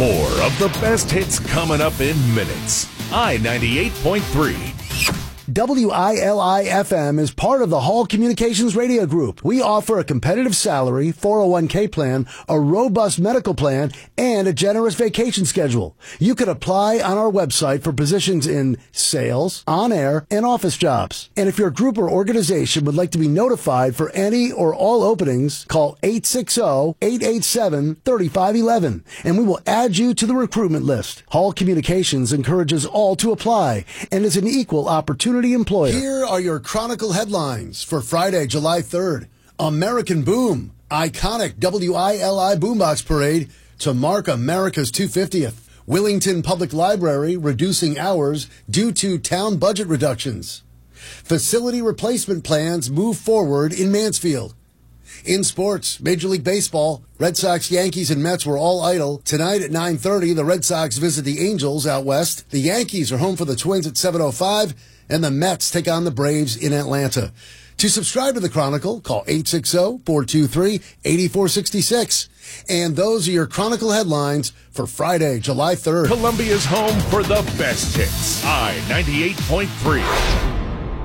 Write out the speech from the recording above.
More of the best hits coming up in minutes. I-98.3. WILI-FM is part of the Hall Communications Radio Group. We offer a competitive salary, 401k plan, a robust medical plan, and a generous vacation schedule. You can apply on our website for positions in sales, on-air, and office jobs. And if your group or organization would like to be notified for any or all openings, call 860-887-3511, and we will add you to the recruitment list. Hall Communications encourages all to apply and is an equal opportunity employer. Here are your Chronicle headlines for Friday, July 3rd. American Boom, iconic WILI Boombox Parade to mark America's 250th. Willington Public Library reducing hours due to town budget reductions. Facility replacement plans move forward in Mansfield. In sports, Major League Baseball, Red Sox, Yankees, and Mets were all idle. Tonight at 9:30, the Red Sox visit the Angels out west. The Yankees are home for the Twins at 7:05, and the Mets take on the Braves in Atlanta. To subscribe to the Chronicle, call 860-423-8466. And those are your Chronicle headlines for Friday, July 3rd. Columbia's home for the best hits. I-98.3.